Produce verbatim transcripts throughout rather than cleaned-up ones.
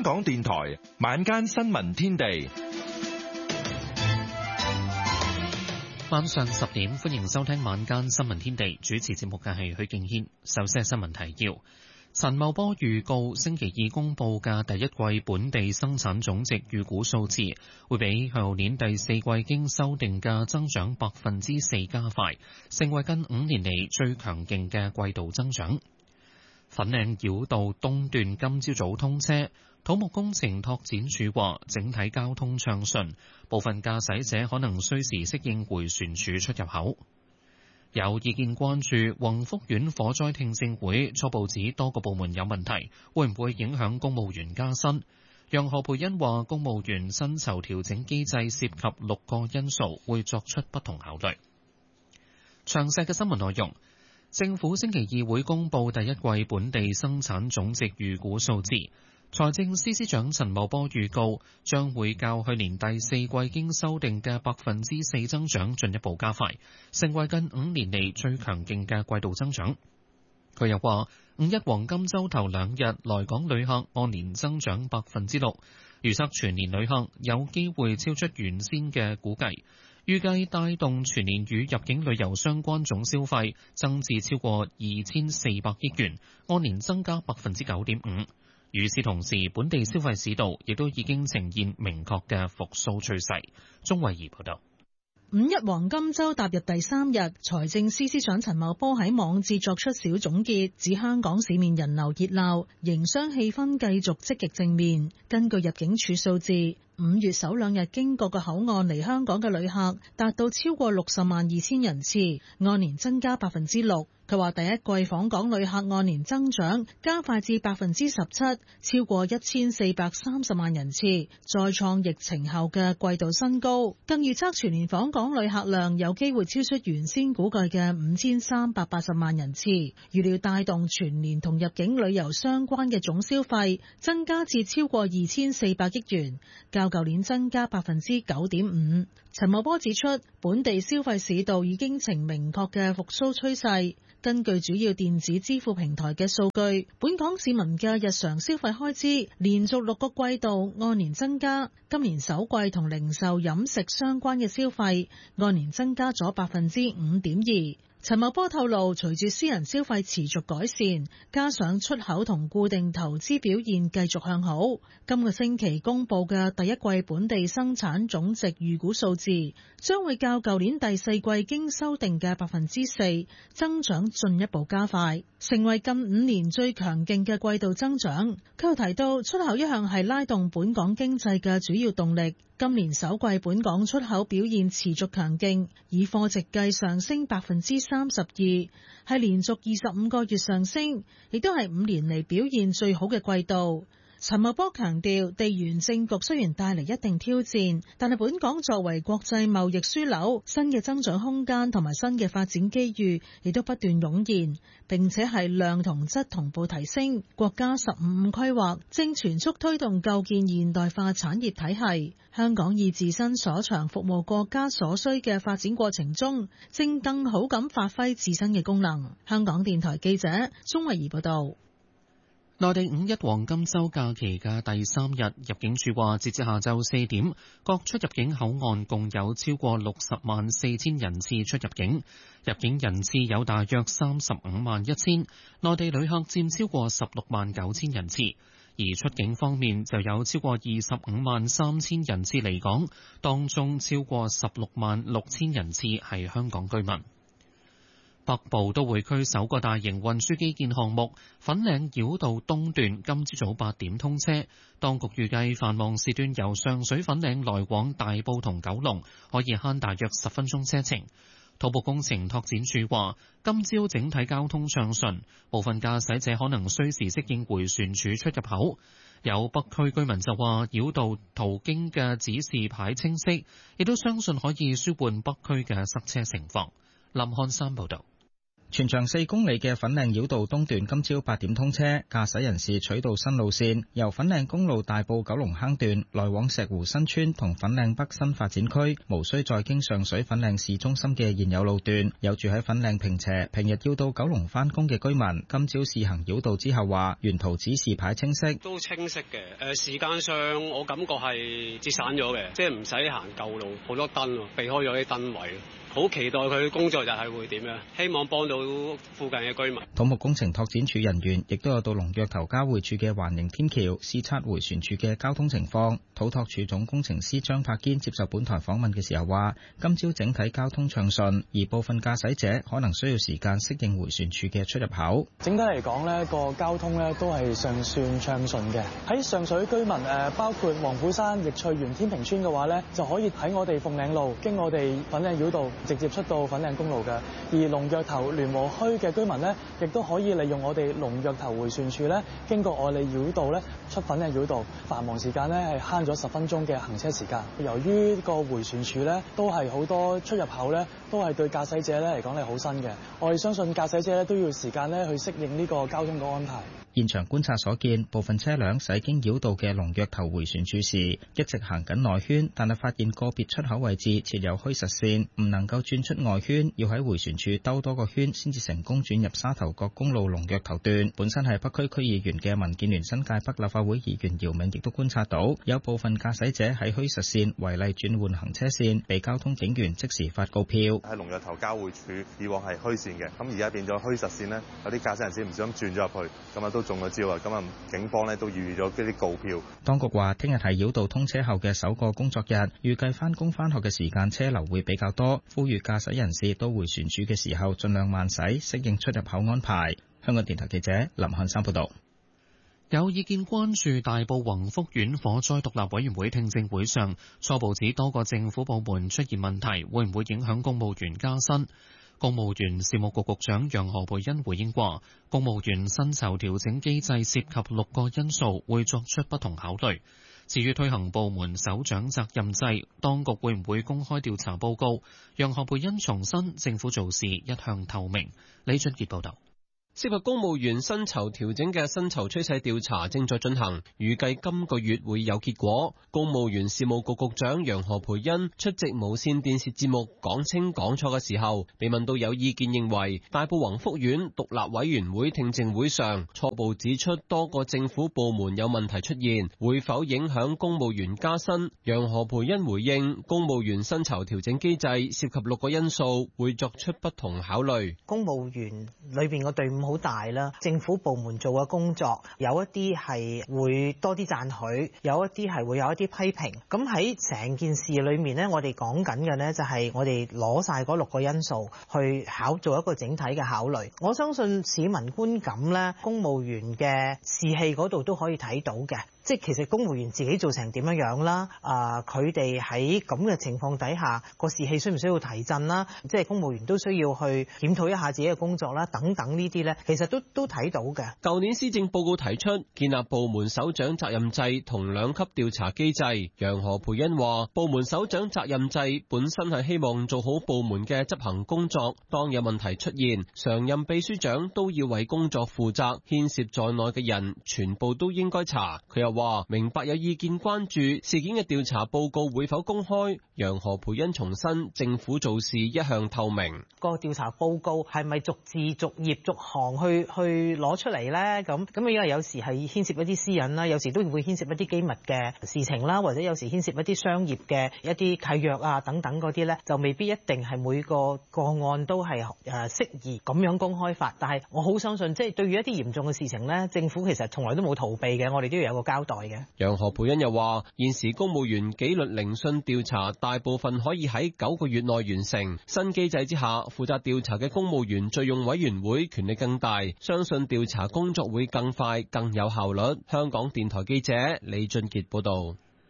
香港電台晚間新聞天地， 晚上十點歡迎收聽晚間新聞天地，主持節目嘅係許敬軒。首先係新聞提要：陳茂波預告星期二公佈嘅第一季本地生產總值預估數字，會比去年第四季經修訂嘅增長百分之四加快，成為近五年嚟最強勁嘅季度增長。粉嶺繞道東段今朝早通車，土木工程拓展署話整體交通暢順，部分駕駛者可能需時適應迴旋處出入口。有意見關注宏福苑火災聽證會初步指多個部門有問題，會唔會影響公務員加薪？楊何蓓茵話公務員薪酬調整機制涉及六個因素，會作出不同考慮。詳細嘅新聞內容。政府星期二會公布第一季本地生產總值預估數字，財政司司長陳茂波預告將會較去年第四季經修訂嘅百分之四增長進一步加快，成為近五年嚟最強勁嘅季度增長。佢又話五一黃金週頭兩日來港旅客按年增長百分之六，預測全年旅客有機會超出原先嘅估計。預計帶動全年與入境旅遊相關總消費增至超過二千四百億元，按年增加百分之九點五。與此同時，本地消費市道亦都已經呈現明確嘅復甦趨勢。鍾慧儀報道。 五一黃金週踏入第三日，財政司司長陳茂波喺網誌作出小總結，指香港市面人流熱鬧，營商氣氛繼續積極正面。根據入境處數字，五月首兩日經各個口岸嚟香港嘅旅客達到超過六十萬二千人次，按年增加百分之六。佢話第一季訪港旅客按年增長加快至百分之十七，超過一千四百三十萬人次，再創疫情後嘅季度新高。更預測全年訪港旅客量有機會超出原先估計嘅五千三百八十萬人次，預料帶動全年同入境旅遊相關嘅總消費增加至超過二千四百億元，較舊年增加百分之九點五。陳茂波指出，本地消費市道已經呈明確嘅復甦趨勢。根據主要電子支付平台嘅數據，本港市民嘅日常消費開支連續六個季度按年增加，今年首季同零售飲食相關嘅消費按年增加咗百分之五點二。陳茂波透露，隨住私人消費持續改善，加上出口同固定投資表現繼續向好，今個星期公布嘅第一季本地生產總值預估數字將會較舊年第四季經修訂嘅百分之四增長進一步加快，成為近五年最強勁嘅季度增長。佢又提到，出口一向係拉動本港經濟嘅主要動力。今年首季本港出口表現持續強勁，以貨值計上升百分之三十二，係連續二十五個月上升，亦都係五年嚟表現最好嘅季度。陳茂波強調，地緣政局雖然帶嚟一定挑戰，但係本港作為國際貿易樞紐，新嘅增長空間同埋新嘅發展機遇亦都不斷湧現，並且係量同質同步提升。國家十五五規劃正全速推動構建現代化產業體系，香港以自身所長服務國家所需嘅發展過程中，正更好咁發揮自身嘅功能。香港電台記者鍾慧儀報道。 內地五一黃金週假期嘅第三日，入境處話，截至下晝四點，各出入境口岸共有超過六十萬四千人次出入境，入境人次有大約三十五萬一千，內地旅客佔超過十六萬九千人次，而出境方面就有超過二十五萬三千人次離港，當中超過十六萬六千人次係香港居民。北部都會區首個大型運輸基建項目粉嶺繞道東段今朝早八點通車，當局預計繁忙時段由上水粉嶺來往大埔同九龍可以慳大約十分鐘車程。土木工程拓展署話，今朝整體交通暢順，部分駕駛者可能需時適應迴旋處出入口。有北區居民就話，繞道途經嘅指示牌清晰，亦都相信可以舒緩北區嘅塞車情況。林漢山報導。 全長四公里嘅粉嶺繞道東段今朝八點通車，駕駛人士取道新路線，由粉嶺公路大埔九龍坑段來往石湖新村同粉嶺北新發展區，無需再經上水粉嶺市中心嘅現有路段。有住喺粉嶺坪輋，平日要到九龍返工嘅居民，今朝試行繞道之後話，沿途指示牌清晰， 都清晰嘅。誒，時間上我感覺係節省咗嘅，即係唔使行舊路，好多燈，避開咗啲燈位。好期待佢工作日係會點樣，希望幫到附近嘅居民。 土木工程拓展署人員亦都有到龍躍頭交匯處嘅環形天橋視察迴旋處嘅交通情況。土拓署總工程師張柏堅接受本台訪問嘅時候話，今朝整體交通暢順，而部分駕駛者可能需要時間適應迴旋處嘅出入口。 整體嚟講呢個交通呢都係尚算暢順嘅。喺上水居民誒，包括黃埔山、易翠園、天平村嘅話呢，就可以喺我哋鳳嶺路經我哋粉嶺繞道直接出到粉嶺公路嘅。而龍躍頭聯和墟嘅居民呢，亦都可以利用我哋龍躍頭迴旋處呢，經過我哋繞道呢出粉嶺繞道。繁忙時間呢係慳咗十分鐘嘅行車時間。由於個迴旋處呢都係好多出入口呢，都係對駕駛者呢嚟講係好新嘅。我哋相信駕駛者呢都要時間呢去適應呢個交通嘅安排。 現場觀察所見，部分車輛駛經繞道嘅龍躍頭迴旋處時，一直行緊內圈，但係發現個別出口位置設有虛實線，唔能夠轉出外圈，要喺迴旋處兜多個圈先至成功轉入沙頭角公路龍躍頭段。本身係北區區議員嘅民建聯新界北立法會議員姚明亦都觀察到，有部分駕駛者喺虛實線違例轉換行車線，被交通警員即時發告票。 喺龍躍頭交匯處以往係虛線嘅，咁而家變咗虛實線呢，有啲駕駛人士唔小心轉咗入去，咁啊都中咗招啊！咁啊，警方呢都預咗呢啲告票。 當局話，聽日係繞道通車後嘅首個工作日，預計返工返學嘅時間車流會比較多，呼籲駕駛人士到迴旋處嘅時候盡量慢駛，適應出入口安排。香港電台記者林漢山報導。 有意見關注大埔宏福苑火災獨立委員會聽證會上，初步指多個政府部門出現問題，會唔會影響公務員加薪？公務員事務局局長楊何蓓茵回應話，公務員薪酬調整機制涉及六個因素，會作出不同考慮。至於推行部門首長責任制，當局會唔會公開調查報告？楊何蓓茵重申，政府做事一向透明。李俊傑報道。 涉及公務員薪酬調整嘅薪酬趨勢調查正在進行，預計今個月會有結果。公務員事務局局長楊何蓓茵出席無綫電視節目講清講錯嘅時候，被問到有意見認為大埔宏福苑獨立委員會聽證會上初步指出多個政府部門有問題出現，會否影響公務員加薪？楊何蓓茵回應，公務員薪酬調整機制涉及六個因素，會作出不同考慮。 公務員裏邊個隊伍好大啦，政府部門做嘅工作有一啲係會多啲讚許，有一啲係會有一啲批評。咁喺成件事裏面呢，我哋講緊嘅呢就係我哋攞晒嗰六個因素去考做一個整體嘅考慮。我相信市民觀感呢，公務員嘅士氣嗰度都可以睇到嘅。即係其實公務員自己做成點樣樣啦，啊佢哋喺咁嘅情況底下，個士氣需唔需要提振啦？即係公務員都需要去檢討一下自己嘅工作啦，等等呢啲呢，其實都都睇到嘅。 舊年施政報告提出建立部門首長責任制同兩級調查機制。楊何蓓茵話：部門首長責任制本身係希望做好部門嘅執行工作，當有問題出現，常任秘書長都要為工作負責，牽涉在內嘅人全部都應該查。佢又話明白有意見關注事件嘅調查報告會否公開。楊何蓓茵重申，政府做事一向透明。 個調查報告係咪逐字逐頁逐行去去攞出嚟呢？咁咁因為有時係牽涉一啲私隱啦，有時都會牽涉一啲機密嘅事情啦，或者有時牽涉一啲商業嘅一啲契約啊等等嗰啲呢，就未必一定係每個個案都係誒適宜咁樣公開法。但係我好相信，即係對於一啲嚴重嘅事情呢，政府其實從來都冇逃避嘅，我哋都要有個交代嘅。 楊何蓓茵又話：現時公務員紀律聆訊調查大部分可以喺九個月內完成，新機制之下，負責調查嘅公務員敘用委員會權力更大，相信調查工作會更快、更有效率。香港電台記者李俊傑報道。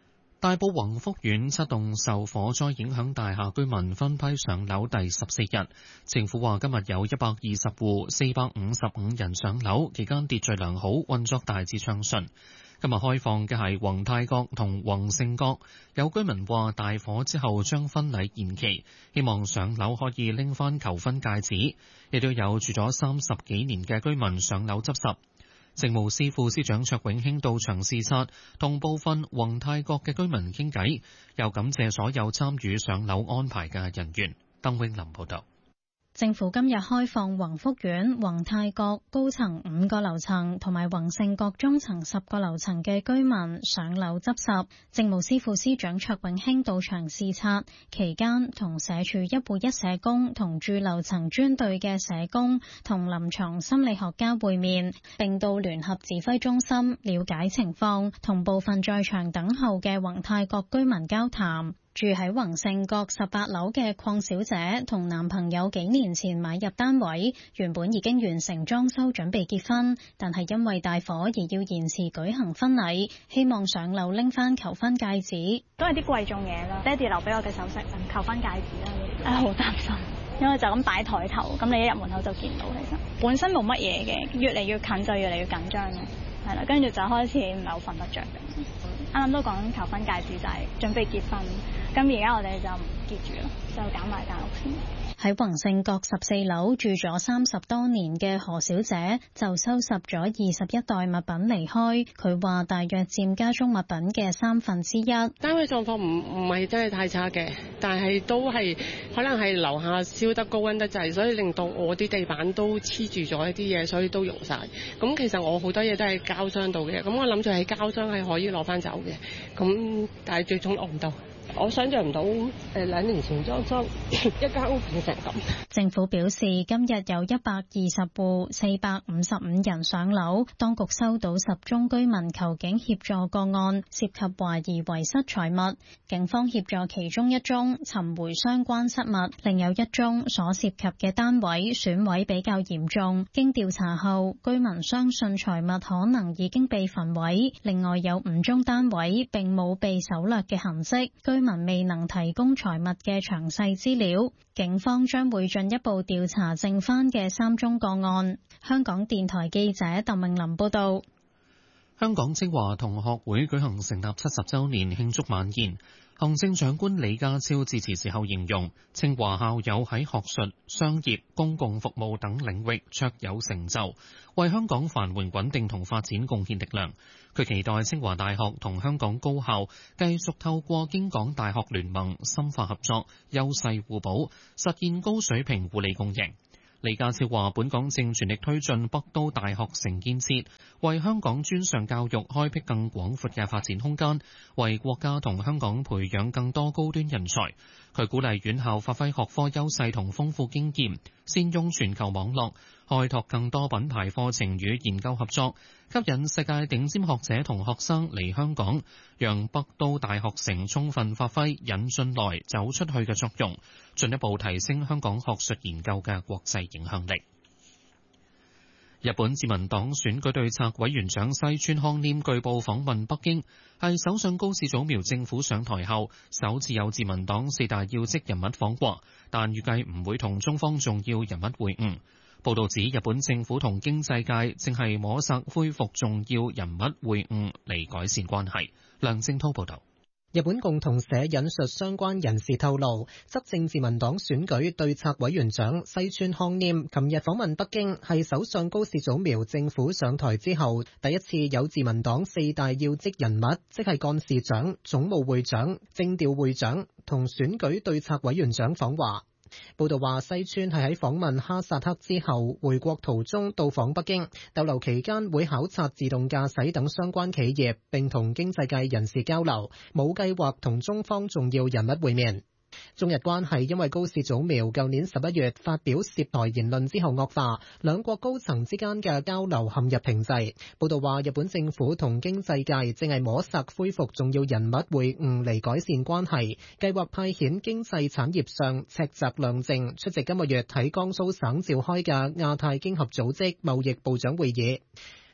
大埔宏福苑七棟受火災影響大廈居民分批上樓第十四日，政府話今日有一百二十戶四百五十五人上樓，期間秩序良好，運作大致暢順。今日開放嘅係宏泰閣同宏盛閣，有居民話大火之後將婚禮延期，希望上樓可以拎返求婚戒指，亦都有住咗三十幾年嘅居民上樓執拾。政務司副司長卓永興到場視察，同部分宏泰閣嘅居民傾偈，又感謝所有參與上樓安排嘅人員。鄧永林報道。 政府今日開放宏福苑、宏泰閣高層五個樓層同埋宏盛閣中層十個樓層嘅居民上樓執拾。政務司副司長卓永興到場視察，期間同社署一戶一社工同駐樓層專隊嘅社工同臨床心理學家會面，並到聯合指揮中心了解情況，同部分在場等候嘅宏泰閣居民交談。住喺宏盛閣十八樓嘅鄺小姐同男朋友幾年前買入單位，原本已經完成裝修準備結婚，但係因為大火而要延遲舉行婚禮，希望上樓拎翻求婚戒指。 都係啲貴重嘢啦，爹哋留俾我嘅首飾，求婚戒指啦。唉，好擔心，因為就咁擺台頭，咁你一入門口就見到。其實本身冇乜嘢嘅，越嚟越近就越嚟越緊張嘅，係啦，跟住就開始唔係好瞓得着嘅。啱啱都講求婚戒指就係準備結婚，咁而家我哋就唔結住啦，就揀埋間屋先。 喺宏盛閣十四樓住咗三十多年嘅何小姐就收拾咗二十一袋物品離開。佢話大約佔家中物品嘅三分之一。 單位狀況唔唔係真係太差嘅，但係都係可能係樓下燒得高溫得滯，所以令到我啲地板都黐住咗一啲嘢，所以都溶晒。咁其實我好多嘢都係膠箱度嘅，咁我諗住喺膠箱係可以攞翻走嘅，咁但係最終攞唔到。我想象唔到誒兩年前裝修一間屋變成咁。 政府表示今日有一百二十戶四百五十五人上樓，當局收到十宗居民求警協助個案，涉及懷疑遺失財物，警方協助其中一宗尋回相關失物，另有一宗所涉及嘅單位損毀比較嚴重，經調查後居民相信財物可能已經被焚毀，另外有五宗單位並冇被搜掠嘅痕跡，居民未能提供財物嘅詳細資料，警方將會進一步調查剩返嘅三宗個案。香港電台記者鄧詠琳報道。 香港清華同學會舉行成立七十週年慶祝晚宴，行政長官李家超致辭時候形容，清華校友喺學術、商業、公共服務等領域卓有成就，為香港繁榮穩定同發展貢獻力量。佢期待清華大學同香港高校繼續透過京港大學聯盟深化合作，優勢互補，實現高水平互利共贏。李家超話：本港正全力推進北都大學城建設，為香港專上教育開闢更廣闊嘅發展空間，為國家同香港培養更多高端人才。佢鼓勵院校發揮學科優勢同豐富經驗，善用全球網絡，開拓更多品牌課程與研究合作，吸引世界頂尖學者同學生嚟香港，讓北都大學城充分發揮引進來走出去嘅作用，進一步提升香港學術研究嘅國際影響力。日本自民黨選舉對策委員長西村康稔據報訪問北京，係首相高市早苗政府上台後首次有自民黨四大要職人物訪華，但預計唔會同中方重要人物會晤。報道指，日本政府同經濟界正係摸索恢復重要人物會晤嚟改善關係。梁正滔報導。 日本共同社引述相關人士透露，執政自民黨選舉對策委員長西村康稔琴日訪問北京，係首相高市早苗政府上台之後第一次有自民黨四大要職人物，即係幹事長、總務會長、政調會長同選舉對策委員長訪華。報道話，西村係喺訪問哈薩克之後回國途中到訪北京，逗留期間會考察自動駕駛等相關企業，並同經濟界人士交流，冇計劃同中方重要人物會面。中日關係因為高市早苗舊年十一月發表涉台言論之後惡化，兩國高層之間嘅交流陷入停滯。報道話，日本政府同經濟界正係摸索恢復重要人物會晤嚟改善關係，計劃派遣經濟產業相赤澤亮正出席今個月喺江蘇省召開嘅亞太經合組織貿易部長會議。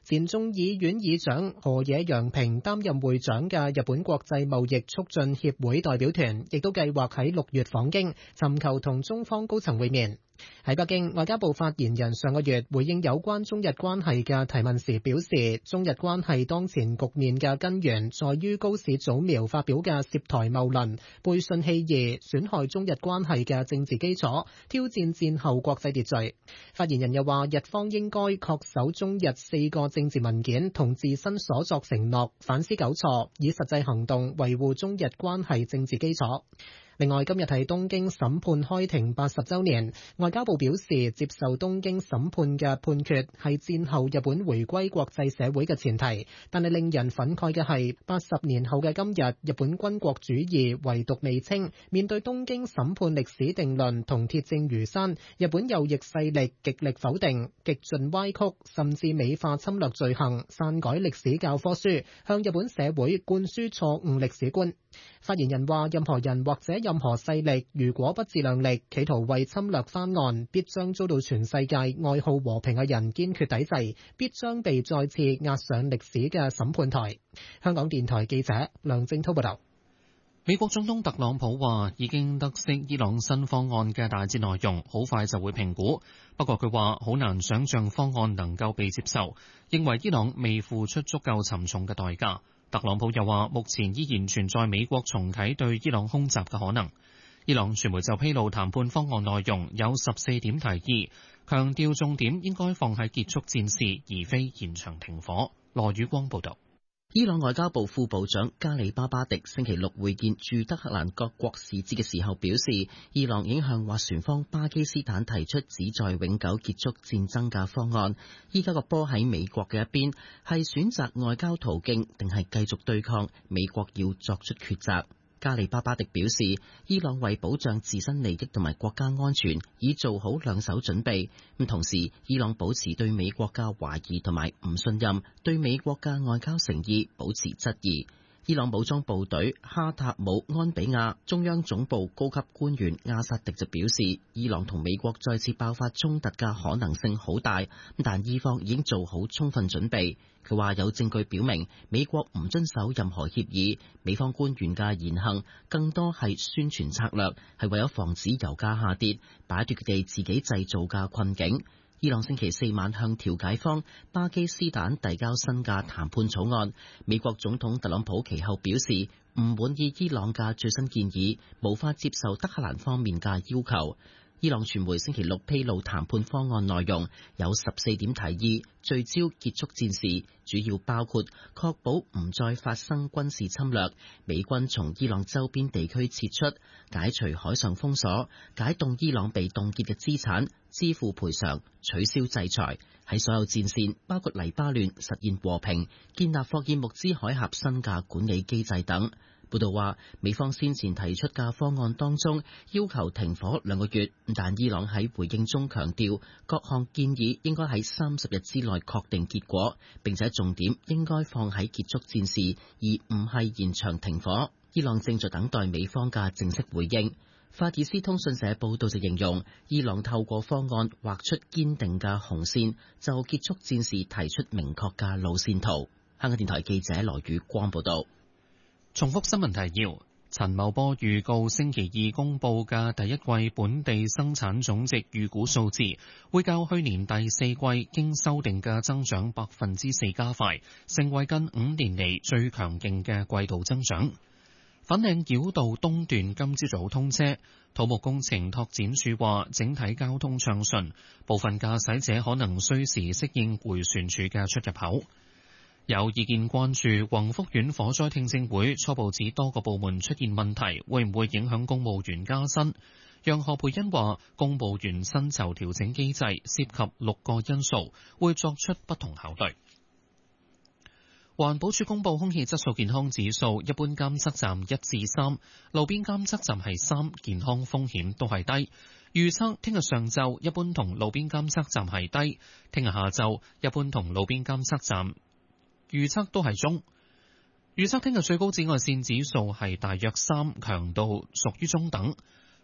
前眾議院議長河野洋平擔任會長嘅日本國際貿易促進協會代表團，亦都計劃喺六月訪京，尋求同中方高層會面。喺北京，外交部發言人上個月回應有關中日關係嘅提問時表示，中日關係當前局面嘅根源在於高市早苗發表嘅涉台謬論，背信棄義，損害中日關係嘅政治基礎，挑戰戰後國際秩序。發言人又話，日方應該恪守中日四個政治文件同自身所作承諾，反思糾錯，以實際行動維護中日關係政治基礎。另外，今日係東京審判開庭八十週年，外交部表示，接受東京審判嘅判決係戰後日本回歸國際社會嘅前提，但係令人憤慨嘅係，八十年後嘅今日，日本軍國主義唯獨未清，面對東京審判歷史定論同鐵證如山，日本右翼勢力極力否定、極盡歪曲，甚至美化侵略罪行，篡改歷史教科書，向日本社會灌輸錯誤歷史觀。發言人話，任何人或者任何勢力如果不自量力，企圖為侵略翻案，必將遭到全世界愛好和平嘅人堅決抵制，必將被再次押上歷史嘅審判台。香港電台記者梁正滔報道。 美國總統特朗普話已經得悉伊朗新方案嘅大致內容，好快就會評估。不過佢話好難想像方案能夠被接受，認為伊朗未付出足夠沉重嘅代價。特朗普又話，目前依然存在美國重啟對伊朗空襲嘅可能。伊朗傳媒就披露談判方案內容有十四點提議，強調重點應該放喺結束戰事，而非延長停火。羅宇光報道。 伊朗外交部副部長加里巴巴迪星期六會見駐德黑蘭各國使節嘅時候表示，伊朗已經向斡旋方巴基斯坦提出旨在永久結束戰爭嘅方案，依家個波喺美國嘅一邊，係選擇外交途徑定係繼續對抗，美國要作出抉擇。加里巴巴迪表示，伊朗為保障自身利益同埋國家安全，已做好兩手準備。咁同時，伊朗保持對美國嘅懷疑同埋唔信任，對美國嘅外交誠意保持質疑。伊朗武裝部隊哈塔姆安比亞中央總部高級官員阿薩迪就表示，伊朗同美國再次爆發衝突嘅可能性好大，但伊方已經做好充分準備。佢話有證據表明美國唔遵守任何協議，美方官員嘅言行更多係宣傳策略，係為咗防止油價下跌，擺脫佢哋自己製造嘅困境。伊朗星期四晚向調解方巴基斯坦遞交新嘅談判草案，美國總統特朗普其後表示唔滿意伊朗嘅最新建議，無法接受德黑蘭方面嘅要求。伊朗傳媒星期六披露談判方案內容有十四點提議，聚焦結束戰事，主要包括確保唔再發生軍事侵略，美軍從伊朗周邊地區撤出，解除海上封鎖，解凍伊朗被凍結嘅資產，支付賠償，取消制裁，喺所有戰線包括黎巴嫩實現和平，建立霍爾木茲海峽新嘅管理機制等。報道話，美方先前提出嘅方案當中要求停火兩個月，但伊朗喺回應中強調，各項建議應該喺三十日之內確定結果，並且重點應該放喺結束戰事，而唔係延長停火。伊朗正在等待美方嘅正式回應。法爾斯通訊社報道就形容，伊朗透過方案畫出堅定嘅紅線，就結束戰事提出明確嘅路線圖。香港電台記者羅宇光報道。 重複新聞提要：陳茂波預告星期二公佈嘅第一季本地生產總值預估數字，會較去年第四季經修訂嘅增長百分之四加快，成為近五年嚟最強勁嘅季度增長。粉嶺繞道東段今朝早通車，土木工程拓展署話整體交通暢順，部分駕駛者可能需時適應迴旋處嘅出入口。有意見關注宏福苑火災聽證會初步指多個部門出現問題，會唔會影響公務員加薪？楊何蓓茵話，公務員薪酬調整機制涉及六個因素，會作出不同考慮。環保署公布空氣質素健康指數，一般監測站一至三，路邊監測站係三，健康風險都係低。預測聽日上晝一般同路邊監測站係低，聽日下晝一般同路邊監測站預測都係中。預測聽日最高紫外線指數係大約三，強度屬於中等。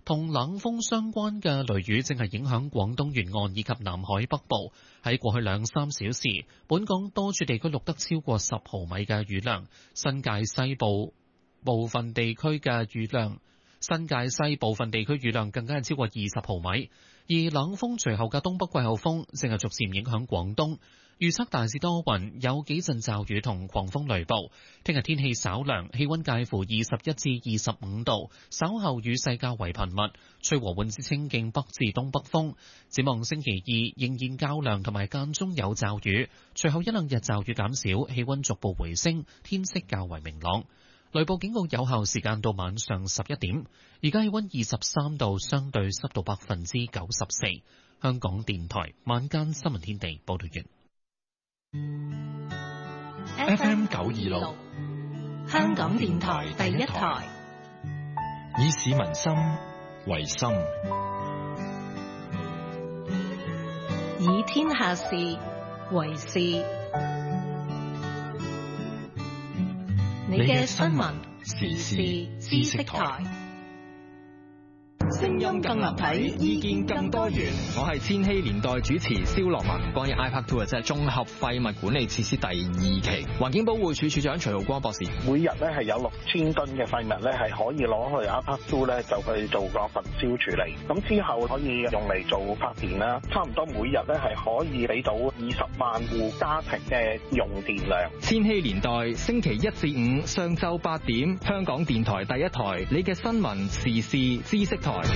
同冷鋒相關嘅雷雨正係影響廣東沿岸以及南海北部。喺過去兩三小時，本港多處地區錄得超過十毫米嘅雨量，新界西部部分地區嘅雨量，新界西部分地區雨量更加係超過二十毫米。而冷鋒隨後嘅東北季候風正係逐漸影響廣東。預測大致多雲，有幾陣驟雨同狂風雷暴。聽日天氣稍涼，氣溫介乎二十一至二十五度，稍後雨勢較為頻密，吹和緩至清勁北至東北風。展望星期二仍然較涼，同埋間中有驟雨，隨後一兩日驟雨減少，氣溫逐步回升，天色較為明朗。雷暴警告有效時間到晚上十一點。而家氣溫二十三度，相對濕度百分之九十四。香港電台晚間新聞天地報道完。 F M 九二六， 香港電台第一台， 以市民心為心， 以天下事為事。你嘅新聞時事知識台。 聲音更立體，意見更多元。我係千禧年代主持蕭樂文。關於 I P A C 二即係綜合廢物管理設施第二期，環境保護署署長徐浩光博士， 每日咧係有六千噸嘅廢物咧係可以攞去 I P A C 二咧就去做個焚燒處理，咁之後可以用嚟做發電啦。差唔多每日咧係可以俾到二十萬戶家庭嘅用電量。 千禧年代星期一至五上晝八點，香港電台第一台，你嘅新聞時事知識台。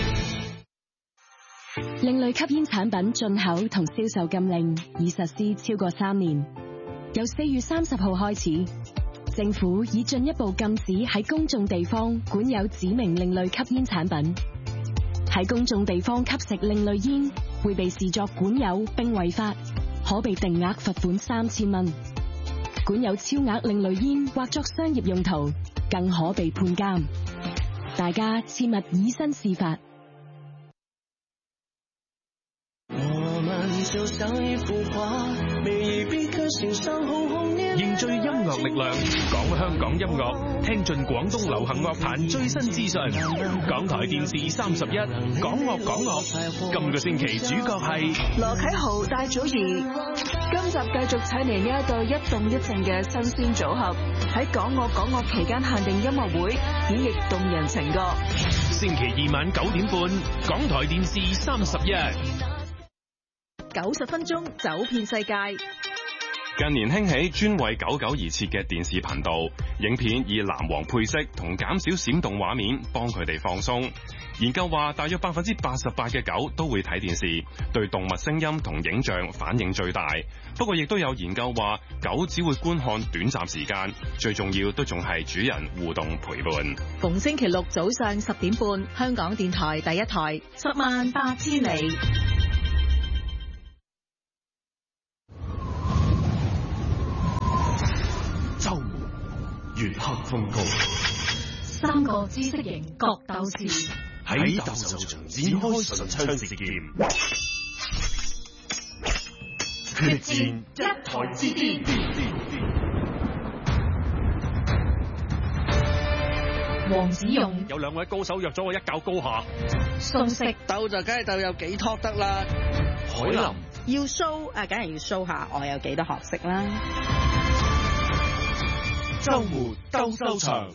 另類吸煙產品進口同銷售禁令已實施超過三年，由四月三十號開始，政府已進一步禁止喺公眾地方管有指明另類吸煙產品。喺公眾地方吸食另類煙會被視作管有並違法，可被定額罰款三千蚊。管有超額另類煙或作商業用途，更可被判監。大家切勿以身試法。 就像一幅畫，每一筆刻心上紅紅烈烈。凝聚音樂力量，講香港音樂，聽盡廣東流行樂壇最新資訊。港台電視三十一，講樂講樂。今個星期主角係羅啟豪、戴祖儀。今集繼續請嚟呢一對一動一靜嘅新鮮組合，喺講樂講樂期間限定音樂會演繹動人情歌。 星期二晚九點半，港台電視三十一。 九十分鐘走遍世界。 近年興起專為狗狗而設嘅電視頻道，影片以藍黃配色同減少閃動畫面，幫佢哋放鬆。研究話，大約百分之八十八嘅狗都會睇電視，對動物聲音同影像反應最大。不過，亦都有研究話，狗只會觀看短暫時間，最重要都仲係主人互動陪伴。 逢星期六早上十點半，香港電台第一台，十萬八千里。 周末月黑風高， 三個知識型角鬥士喺鬥獸場展開唇槍舌劍，決戰一台之巔。 黃子勇有兩位高手約咗我一較高下， 宋色鬥就梗係鬥有幾托得啦。 海林要 show 啊，梗係要 show 下我有幾多學識啦。 周末鬥獸場，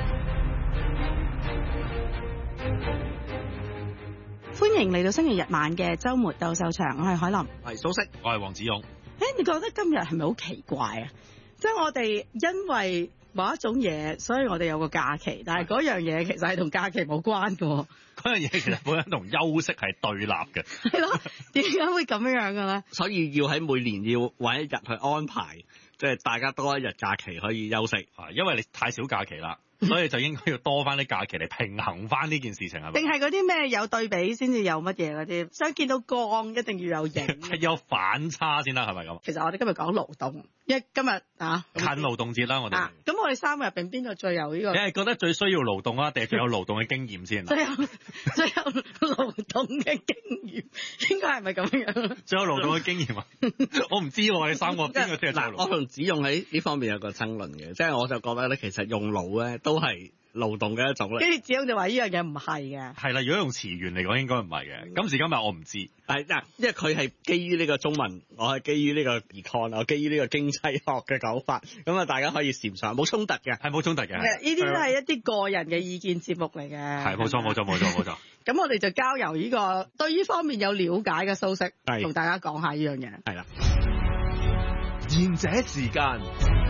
歡迎嚟到星期日晚嘅周末鬥獸場，我係海林， 係蘇軾，我係黃子勇。 誒，你覺得今日係咪好奇怪啊？即係我哋因為某一種嘢，所以我哋有個假期，但係嗰樣嘢其實係同假期冇關嘅。 嗰樣嘢其實本身同休息係對立嘅。 係咯，點解會咁樣嘅咧？ 所以要喺每年要揾一日去安排。即係大家多一日假期可以休息， 因為你太少假期啦，所以就應該要多翻啲假期嚟平衡翻呢件事情係咪？ 定係嗰啲咩有對比先至有乜嘢嗰啲？想見到光一定要有影， 係有反差先啦，係咪咁？ 其實我哋今日講勞動，因為今日啊近勞動節啦，我哋。咁、 啊、我哋三個入邊邊個最有呢、這個？ 你係覺得最需要勞動啊，定係最有勞動嘅經驗先？ 最有最有勞動嘅經驗，應該係咪咁樣？ 最有勞動嘅經驗啊？我唔知喎、啊，你三個邊個先係最有勞動？ 我同子用喺呢方面有個爭論嘅，即係我就覺得咧，其實用腦咧都係勞動嘅一種咧。 跟住子勇就話呢樣嘢唔係嘅。 係啦，如果用詞源嚟講，應該唔係嘅。今時今日我唔知。 係嗱，因為佢係基於呢個中文，我係基於呢個 econ， 我基於呢個經濟學嘅講法，咁啊大家可以禪上，冇衝突嘅， 係冇衝突嘅。 呢啲都係一啲個人嘅意見節目嚟嘅。 係冇錯冇錯冇錯冇錯。 咁我哋就交由呢個對呢方面有了解嘅蘇軾，同大家講下呢樣嘢。 係啦。 賢者時間，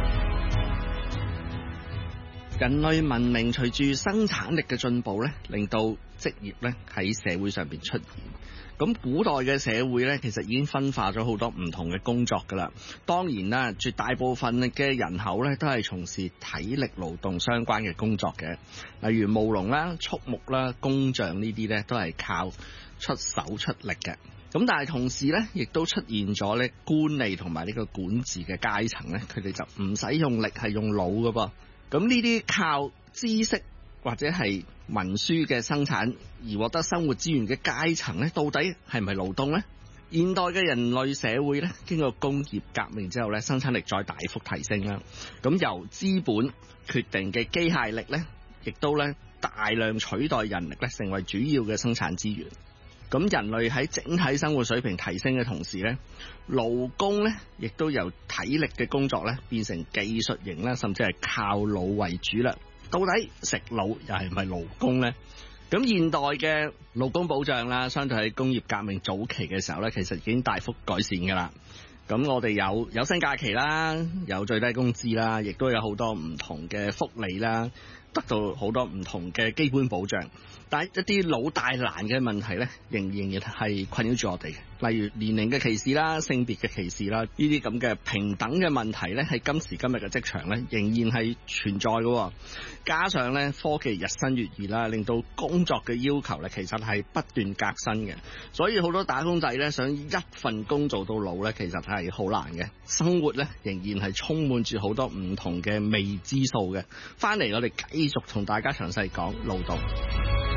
人類文明隨住生產力嘅進步咧，令到職業咧喺社會上邊出現。咁古代嘅社會咧，其實已經分化咗好多唔同嘅工作噶啦。當然啦，絕大部分嘅人口咧都係從事體力勞動相關嘅工作嘅，例如務農啦、畜牧啦、工匠呢啲咧都係靠出手出力嘅。咁但係同時咧，亦都出現咗咧官吏同埋呢個管治嘅階層咧，佢哋就唔使用力，係用腦噶噃。咁呢啲靠知識或者係文書嘅生產而獲得生活資源嘅階層咧，到底係咪勞動呢？現代嘅人類社會咧，經過工業革命之後咧，生產力再大幅提升啦。咁由資本決定嘅機械力咧，亦都咧大量取代人力咧，成為主要嘅生產資源。咁人類喺整體生活水平提升嘅同時咧，勞工咧亦都由體力嘅工作咧變成技術型啦，甚至係靠腦為主啦。到底食腦又係咪勞工呢？咁現代嘅勞工保障啦，相對喺工業革命早期嘅時候咧，其實已經大幅改善噶啦。咁我哋有有薪假期啦，有最低工資啦，亦都有好多唔同嘅福利啦，得到好多唔同嘅基本保障。但係一啲老大難嘅問題咧，仍仍然係困擾住我哋嘅，例如年齡嘅歧視啦、性別嘅歧視啦，呢啲咁嘅平等嘅問題咧，喺今時今日嘅職場咧，仍然係存在嘅。加上咧科技日新月異啦，令到工作嘅要求咧，其實係不斷革新嘅。所以好多打工仔咧，想一份工做到老咧，其實係好難嘅。生活咧仍然係充滿住好多唔同嘅未知數嘅。翻嚟我哋繼續同大家詳細講勞動。